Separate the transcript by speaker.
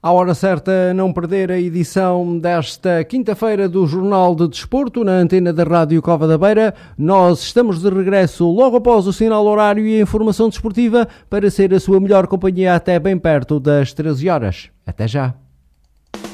Speaker 1: À hora certa, não perder a edição desta quinta-feira do Jornal de Desporto, na antena da Rádio Cova da Beira. Nós estamos de regresso logo após o sinal horário e a informação desportiva para ser a sua melhor companhia até bem perto das 13 horas. Até já!